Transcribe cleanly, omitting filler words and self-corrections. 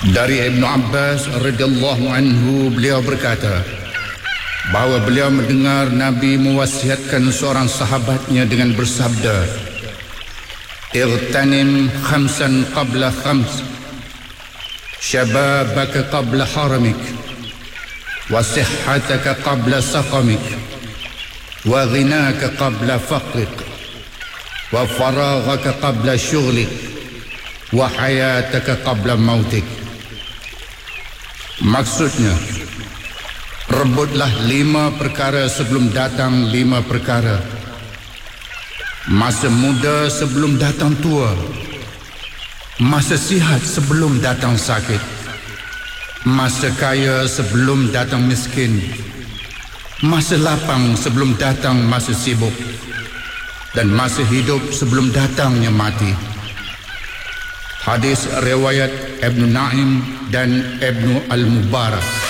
Dari Ibn Abbas radhiyallahu anhu, beliau berkata bahawa beliau mendengar Nabi mewasiatkan seorang sahabatnya dengan bersabda, "Irtanim khamsan qabla khams, syababaka qabla haramik, wa sihhataka qabla saqamik, wa ghinaka qabla faqrik, wa faraghaka qabla syughlik, wa hayataka qabla mautik." Maksudnya, rebutlah 5 perkara sebelum datang 5 perkara. Masa muda sebelum datang tua, masa sihat sebelum datang sakit, masa kaya sebelum datang miskin, masa lapang sebelum datang masa sibuk, dan masa hidup sebelum datangnya mati. Hadis riwayat Ibn Naim dan Ibn Al-Mubarak.